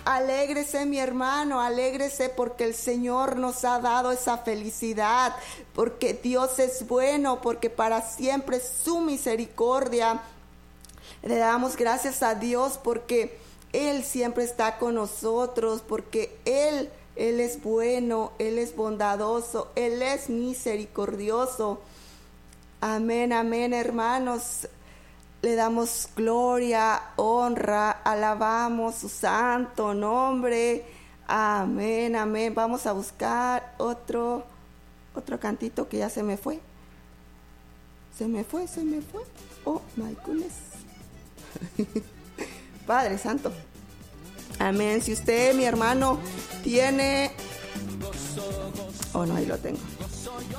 Alégrese, mi hermano, alégrese porque el Señor nos ha dado esa felicidad, porque Dios es bueno, porque para siempre es su misericordia. Le damos gracias a Dios porque Él siempre está con nosotros, porque Él es bueno, Él es bondadoso, Él es misericordioso. Amén, amén, hermanos. Le damos gloria, honra, alabamos su santo nombre. Amén, amén. Vamos a buscar otro cantito que ya se me fue. Se me fue. Oh, my goodness. Padre Santo. Amén. Si usted, mi hermano, tiene... Oh, no, ahí lo tengo.